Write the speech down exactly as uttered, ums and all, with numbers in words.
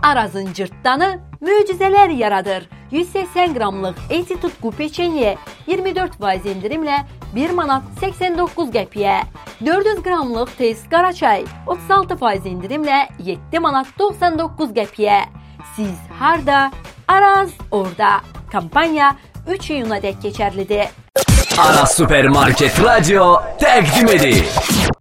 Arazın cırtdanı möcüzeler yaradır. yüz seksen gramlıq Eti Tutku peçenye iyirmi dörd faiz indirimlə bir manat seksen dokuz qəpiyə. dörd yüz qramlıq Tez Qaraçay otuz altı faiz indirimlə yeddi manat doxsan doqquz qəpiyə. Siz harda? Araz orada. Kampanya üç iyuna dək keçərlidir. Aras Supermarket Radyo təqdim edir.